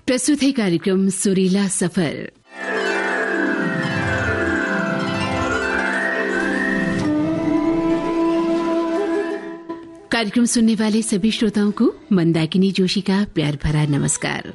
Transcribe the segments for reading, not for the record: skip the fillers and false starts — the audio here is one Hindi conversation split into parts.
प्रस्तुत है कार्यक्रम सुरीला सफर। कार्यक्रम सुनने वाले सभी श्रोताओं को मंदाकिनी जोशी का प्यार भरा नमस्कार।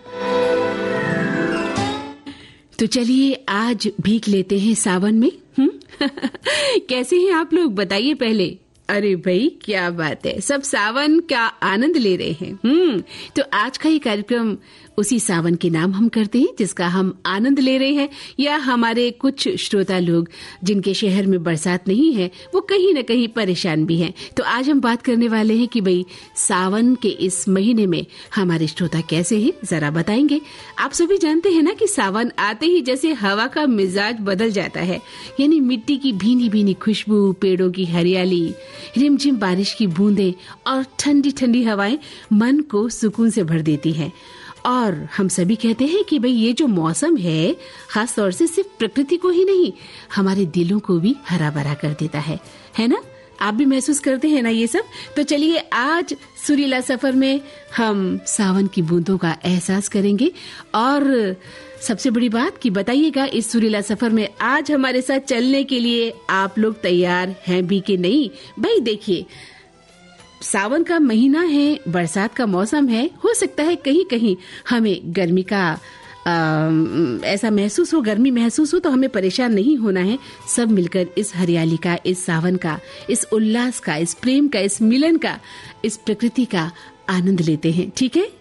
तो चलिए आज भीग लेते हैं सावन में। कैसे हैं आप लोग, बताइए पहले। अरे भाई क्या बात है, सब सावन का आनंद ले रहे हैं। तो आज का ये कार्यक्रम उसी सावन के नाम हम करते हैं जिसका हम आनंद ले रहे हैं, या हमारे कुछ श्रोता लोग जिनके शहर में बरसात नहीं है वो कहीं न कहीं परेशान भी हैं। तो आज हम बात करने वाले हैं कि भाई सावन के इस महीने में हमारे श्रोता कैसे हैं, जरा बताएंगे। आप सभी जानते हैं ना कि सावन आते ही जैसे हवा का मिजाज बदल जाता है, यानी मिट्टी की भीनी भीनी खुशबू, पेड़ों की हरियाली, रिमझिम बारिश की बूंदें और ठंडी ठंडी हवाएं मन को सुकून से भर देती हैं। और हम सभी कहते हैं कि भाई ये जो मौसम है खास तौर से सिर्फ प्रकृति को ही नहीं हमारे दिलों को भी हरा भरा कर देता है ना? आप भी महसूस करते हैं ना ये सब? तो चलिए आज सुरीला सफर में हम सावन की बूंदों का एहसास करेंगे। और सबसे बड़ी बात कि बताइएगा इस सुरीला सफर में आज हमारे साथ चलने के लिए आप लोग तैयार हैं भी कि नहीं। भाई देखिए, सावन का महीना है, बरसात का मौसम है, हो सकता है कहीं कहीं हमें गर्मी का ऐसा महसूस हो, गर्मी महसूस हो, तो हमें परेशान नहीं होना है। सब मिलकर इस हरियाली का, इस सावन का, इस उल्लास का, इस प्रेम का, इस मिलन का, इस प्रकृति का आनंद लेते हैं, ठीक है?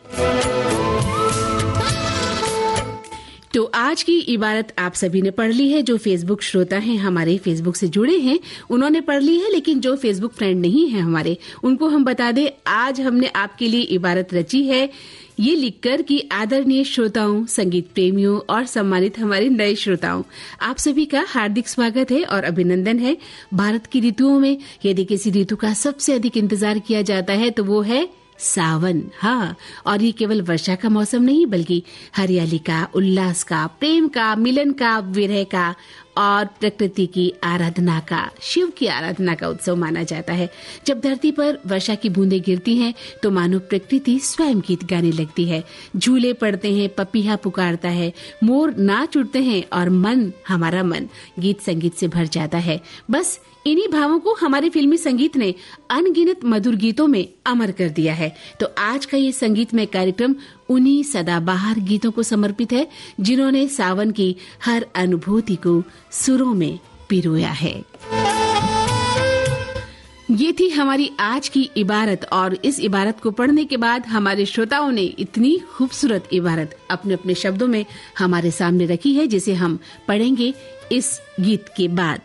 तो आज की इबारत आप सभी ने पढ़ ली है। जो फेसबुक श्रोता हैं, हमारे फेसबुक से जुड़े हैं, उन्होंने पढ़ ली है, लेकिन जो फेसबुक फ्रेंड नहीं है हमारे, उनको हम बता दें आज हमने आपके लिए इबारत रची है ये लिखकर कि आदरणीय श्रोताओं, संगीत प्रेमियों और सम्मानित हमारे नए श्रोताओं, आप सभी का हार्दिक स्वागत है और अभिनंदन है। भारत की ऋतुओं में यदि किसी ऋतु का सबसे अधिक इंतजार किया जाता है तो वो है सावन। हाँ, और ये केवल वर्षा का मौसम नहीं बल्कि हरियाली का, उल्लास का, प्रेम का, मिलन का, विरह का और प्रकृति की आराधना का, शिव की आराधना का उत्सव माना जाता है। जब धरती पर वर्षा की बूंदें गिरती हैं तो मानो प्रकृति स्वयं गीत गाने लगती है। झूले पड़ते हैं, पपीहा पुकारता है, मोर नाच उठते हैं और हमारा मन गीत संगीत से भर जाता है। बस इन्हीं भावों को हमारे फिल्मी संगीत ने अनगिनत मधुर गीतों में अमर कर दिया है। तो आज का ये संगीतमय कार्यक्रम उन्हीं सदाबहार गीतों को समर्पित है जिन्होंने सावन की हर अनुभूति को सुरों में पिरोया है। ये थी हमारी आज की इबारत, और इस इबारत को पढ़ने के बाद हमारे श्रोताओं ने इतनी खूबसूरत इबारत अपने अपने शब्दों में हमारे सामने रखी है जिसे हम पढ़ेंगे इस गीत के बाद।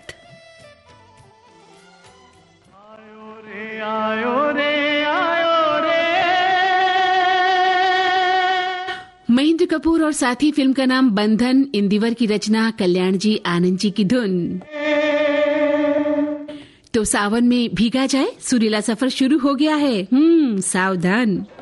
आयो रे, आयो रे। महेंद्र कपूर और साथी, फिल्म का नाम बंधन, इंदिवर की रचना, कल्याण जी आनंद जी की धुन। तो सावन में भीगा जाए, सुरीला सफर शुरू हो गया है। सावधान।